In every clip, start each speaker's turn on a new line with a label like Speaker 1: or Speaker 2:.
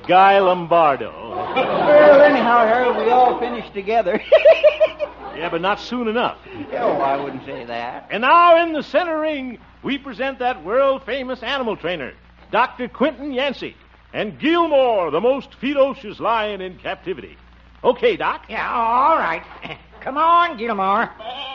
Speaker 1: Guy Lombardo.
Speaker 2: Well, anyhow, Harold, we all finished together.
Speaker 1: Yeah, but not soon enough.
Speaker 2: Oh, I wouldn't say that.
Speaker 1: And now in the center ring, we present that world-famous animal trainer, Dr. Quentin Yancey, and Gilmore, the most ferocious lion in captivity. Okay, Doc?
Speaker 3: Yeah, all right. Come on, Gilmore.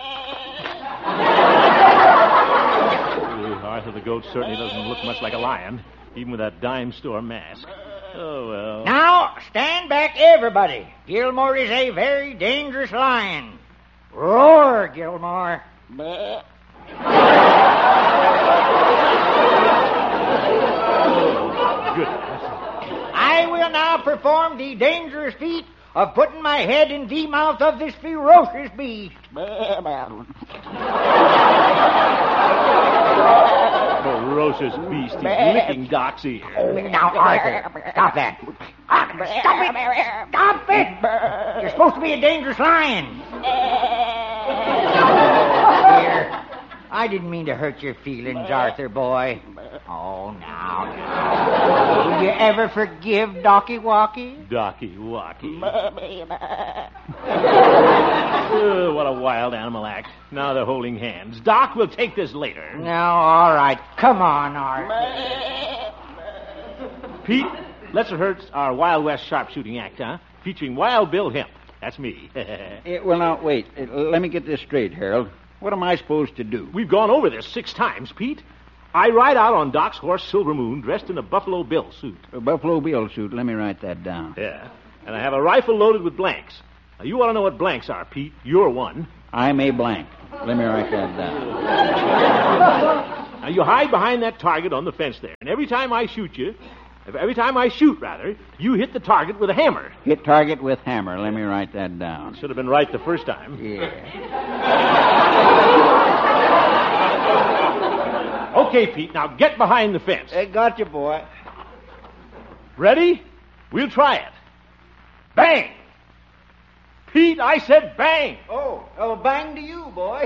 Speaker 1: Arthur the goat certainly doesn't look much like a lion, even with that dime store mask. Oh, well.
Speaker 3: Now, stand back, everybody. Gilmore is a very dangerous lion. Roar, Gilmore.
Speaker 1: Oh, goodness.
Speaker 3: I will now perform the dangerous feat of putting my head in the mouth of this ferocious beast.
Speaker 1: Ferocious beast. He's licking Doc's ear.
Speaker 3: Now, Arthur, stop that. Stop it. Stop it. You're supposed to be a dangerous lion. Here. I didn't mean to hurt your feelings, Arthur, boy. Oh, now. Will you ever forgive Docky Walkie?
Speaker 1: Docky Walkie. What a wild animal act. Now they're holding hands. Doc, we'll take this later.
Speaker 3: No, all right. Come on, Arthur.
Speaker 1: Pete, let's rehearse our Wild West sharpshooting act, huh? Featuring Wild Bill Hemp. That's me.
Speaker 2: Well, now, wait. Let me get this straight, Harold. What am I supposed to do?
Speaker 1: We've gone over this 6 times, Pete. I ride out on Doc's horse, Silver Moon, dressed in a Buffalo Bill suit.
Speaker 2: A Buffalo Bill suit. Let me write that down.
Speaker 1: Yeah. And I have a rifle loaded with blanks. Now, you ought to know what blanks are, Pete. You're one.
Speaker 2: I'm a blank. Let me write that down.
Speaker 1: Now, you hide behind that target on the fence there. And every time I shoot, you hit the target with a hammer.
Speaker 2: Hit target with hammer. Let me write that down.
Speaker 1: Should have been right the first time.
Speaker 2: Yeah.
Speaker 1: Okay, Pete, now get behind the fence.
Speaker 2: Got you, boy.
Speaker 1: Ready? We'll try it. Bang! Pete, I said bang!
Speaker 2: Oh, bang to you, boy.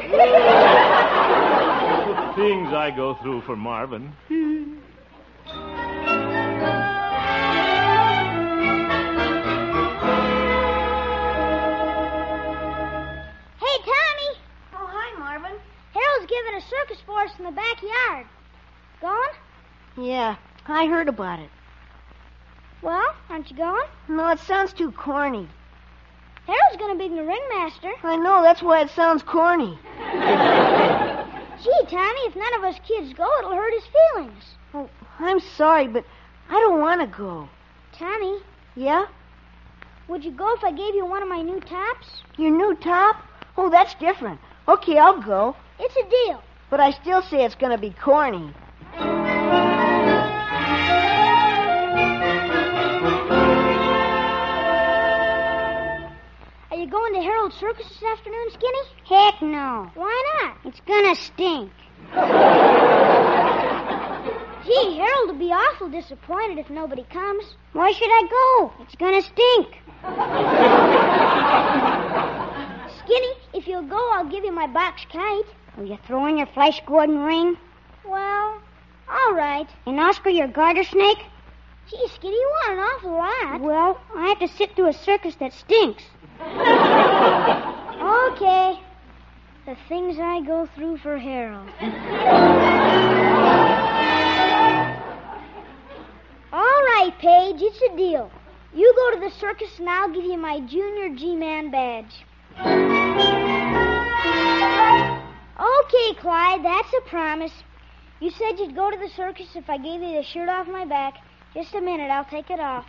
Speaker 1: The things I go through for Marvin.
Speaker 4: Harold's giving a circus for us in the backyard. Going?
Speaker 5: Yeah, I heard about it.
Speaker 4: Well, aren't you going?
Speaker 5: No, it sounds too corny.
Speaker 4: Harold's going to be the ringmaster.
Speaker 5: I know, that's why it sounds corny.
Speaker 4: Gee, Tommy, if none of us kids go, it'll hurt his feelings.
Speaker 5: Oh, I'm sorry, but I don't want to go.
Speaker 4: Tommy?
Speaker 5: Yeah?
Speaker 4: Would you go if I gave you one of my new tops?
Speaker 5: Your new top? Oh, that's different. Okay, I'll go.
Speaker 4: It's a deal.
Speaker 5: But I still say it's going to be corny.
Speaker 4: Are you going to Harold's Circus this afternoon, Skinny?
Speaker 6: Heck no.
Speaker 4: Why not?
Speaker 6: It's gonna stink.
Speaker 4: Gee, Harold will be awful disappointed if nobody comes.
Speaker 6: Why should I go? It's gonna stink.
Speaker 4: Skinny, if you'll go, I'll give you my box kite.
Speaker 6: Will you throw in your Flash Gordon ring?
Speaker 4: Well, all right.
Speaker 6: And Oscar your garter snake?
Speaker 4: Gee, Skinny, you want an awful lot.
Speaker 6: Well, I have to sit through a circus that stinks.
Speaker 4: Okay. The things I go through for Harold. All right, Paige, it's a deal. You go to the circus and I'll give you my Junior G-Man badge. Okay, Clyde, that's a promise. You said you'd go to the circus if I gave you the shirt off my back. Just a minute, I'll take it off.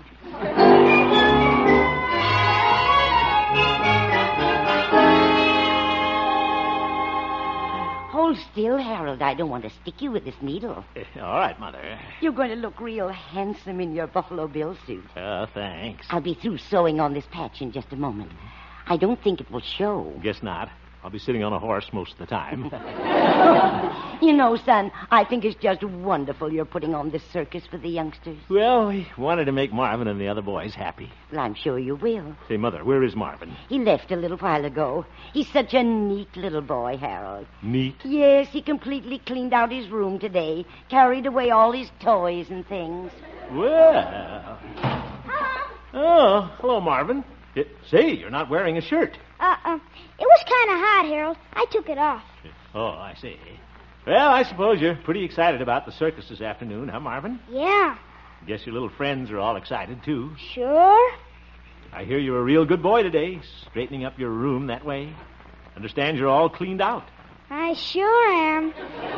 Speaker 7: Hold still, Harold. I don't want to stick you with this needle.
Speaker 1: All right, Mother.
Speaker 7: You're going to look real handsome in your Buffalo Bill suit.
Speaker 1: Thanks.
Speaker 7: I'll be through sewing on this patch in just a moment. I don't think it will show.
Speaker 1: Guess not. I'll be sitting on a horse most of the time.
Speaker 7: You know, son, I think it's just wonderful you're putting on this circus for the youngsters.
Speaker 1: Well, we wanted to make Marvin and the other boys happy.
Speaker 7: Well, I'm sure you will.
Speaker 1: Say, Mother, where is Marvin?
Speaker 7: He left a little while ago. He's such a neat little boy, Harold.
Speaker 1: Neat?
Speaker 7: Yes, he completely cleaned out his room today, carried away all his toys and things.
Speaker 1: Well... Oh, hello, Marvin. Say, you're not wearing a shirt.
Speaker 4: It was kind of hot, Harold. I took it off.
Speaker 1: Oh, I see. Well, I suppose you're pretty excited about the circus this afternoon, huh, Marvin?
Speaker 4: Yeah.
Speaker 1: Guess your little friends are all excited, too.
Speaker 4: Sure?
Speaker 1: I hear you're a real good boy today, straightening up your room that way. Understand you're all cleaned out.
Speaker 4: I sure am.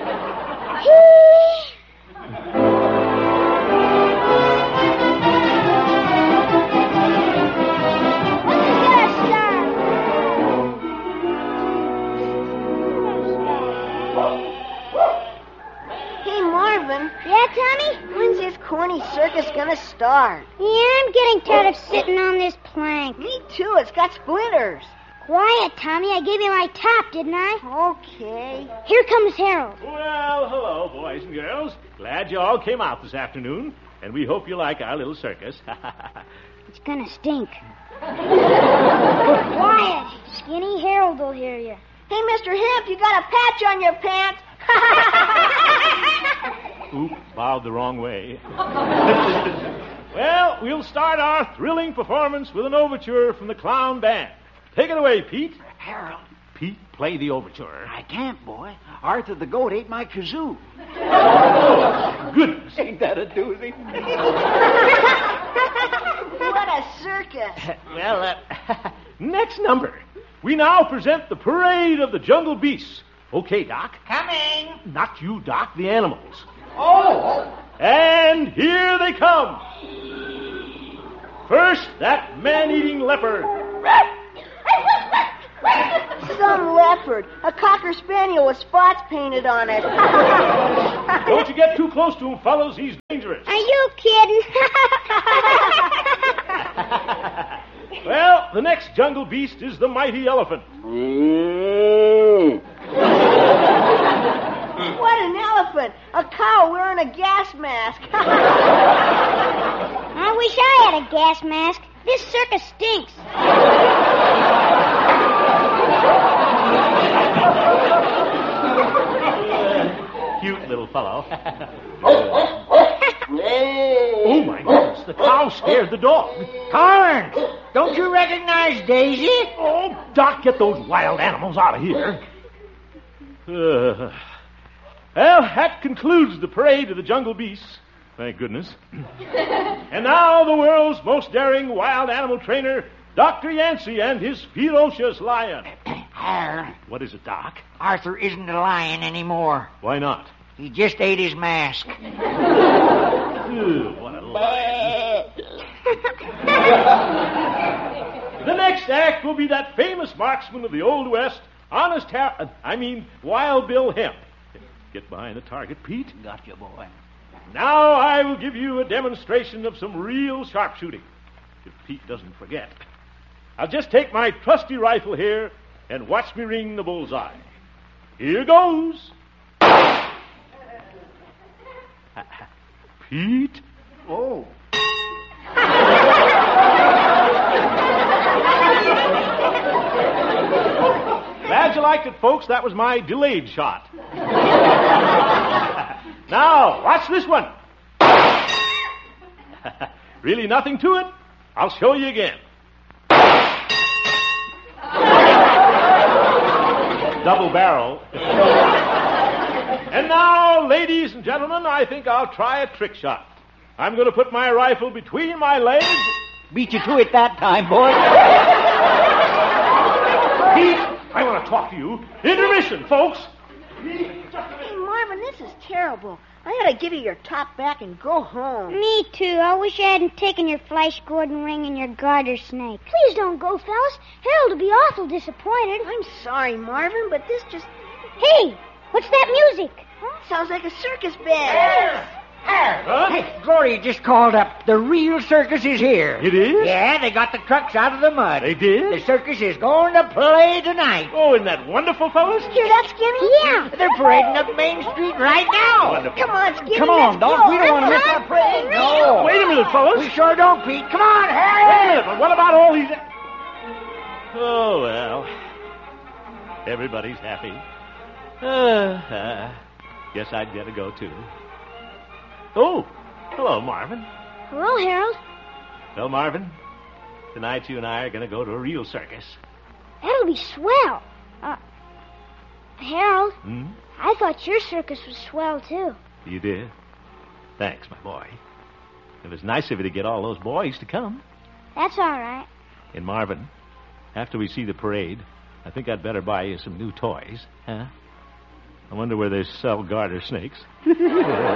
Speaker 5: Hey, Marvin,
Speaker 4: Yeah, Tommy?
Speaker 5: when's this corny circus gonna start?
Speaker 4: Yeah, I'm getting tired of sitting on this plank.
Speaker 5: Me too, it's got splinters.
Speaker 4: Quiet, Tommy. I gave you my top, didn't I?
Speaker 5: Okay.
Speaker 4: Here comes Harold.
Speaker 1: Well, hello, boys and girls. Glad you all came out this afternoon, and we hope you like our little circus.
Speaker 4: It's gonna stink. Quiet. Skinny Harold will hear you.
Speaker 5: Hey, Mr. Hemp, you got a patch on your pants.
Speaker 1: Oop, bowed the wrong way. Well, we'll start our thrilling performance with an overture from the Clown Band. Take it away, Pete.
Speaker 2: Harold,
Speaker 1: Pete, play the overture.
Speaker 2: I can't, boy. Arthur the goat ate my kazoo.
Speaker 1: Goodness.
Speaker 2: Ain't that a doozy?
Speaker 5: What a circus.
Speaker 1: Well, next number. We now present the Parade of the Jungle Beasts. Okay, Doc.
Speaker 3: Coming.
Speaker 1: Not you, Doc, the animals.
Speaker 3: Oh.
Speaker 1: And here they come. First, that man-eating leopard.
Speaker 5: Some leopard. A cocker spaniel with spots painted on it.
Speaker 1: Don't you get too close to him, fellows. He's dangerous.
Speaker 4: Are you kidding?
Speaker 1: Well, the next jungle beast is the mighty elephant.
Speaker 5: What an elephant. A cow wearing a gas mask.
Speaker 4: I wish I had a gas mask. This circus stinks.
Speaker 1: Cute little fellow. Oh, my goodness. The cow scared the dog.
Speaker 3: Collins, don't you recognize Daisy?
Speaker 1: Oh, Doc, get those wild animals out of here. Well, that concludes the parade of the jungle beasts. Thank goodness. And now the world's most daring wild animal trainer, Dr. Yancey and his ferocious lion.
Speaker 3: Harold,
Speaker 1: What is it, Doc?
Speaker 3: Arthur isn't a lion anymore.
Speaker 1: Why not?
Speaker 3: He just ate his mask.
Speaker 1: Ew, what a lion. The next act will be that famous marksman of the Old West, Wild Bill Hemp. Get behind the target, Pete.
Speaker 2: Got you, boy.
Speaker 1: Now I will give you a demonstration of some real sharpshooting, if Pete doesn't forget. I'll just take my trusty rifle here and watch me ring the bullseye. Here goes. Pete?
Speaker 2: Oh.
Speaker 1: Glad you liked it, folks. That was my delayed shot. Now, watch this one. Really nothing to it? I'll show you again. Double barrel. And now, ladies and gentlemen, I think I'll try a trick shot. I'm going to put my rifle between my legs.
Speaker 2: Beat you to it that time, boy.
Speaker 1: Pete, I want to talk to you. Intermission, folks.
Speaker 5: Hey, Marvin, this is terrible. I ought to give you your top back and go home.
Speaker 4: Me too. I wish I hadn't taken your Flash Gordon ring and your garter snake. Please don't go, fellas. Harold will be awful disappointed.
Speaker 5: I'm sorry, Marvin, but this just
Speaker 4: Hey, what's that music?
Speaker 5: sounds like a circus band.
Speaker 1: Huh?
Speaker 3: Hey, Gloria just called up. The real circus is here.
Speaker 1: It is?
Speaker 3: Yeah, they got the trucks out of the mud.
Speaker 1: They did?
Speaker 3: The circus is going to play tonight.
Speaker 1: Oh, isn't that wonderful, fellas?
Speaker 5: Hear that, Skinny?
Speaker 4: Yeah.
Speaker 3: They're parading up Main Street right now.
Speaker 1: Wonderful.
Speaker 5: Come on, Skinny.
Speaker 2: Come on,
Speaker 5: let's
Speaker 2: Doc.
Speaker 5: go.
Speaker 2: We don't want to miss that parade.
Speaker 3: No.
Speaker 1: Wait a minute, fellas.
Speaker 3: We sure don't, Pete. Come on,
Speaker 1: Wait a
Speaker 3: Harry.
Speaker 1: minute, but what about all these... Oh, well. Everybody's happy. Guess I'd better go, too. Oh, hello, Marvin.
Speaker 4: Hello, Harold.
Speaker 1: Well, Marvin, tonight you and I are going to go to a real circus.
Speaker 4: That'll be swell. Harold,
Speaker 1: Hmm?
Speaker 4: I thought your circus was swell, too.
Speaker 1: You did? Thanks, my boy. It was nice of you to get all those boys to come.
Speaker 4: That's all right.
Speaker 1: And Marvin, after we see the parade, I think I'd better buy you some new toys. Huh? I wonder where they sell garter snakes.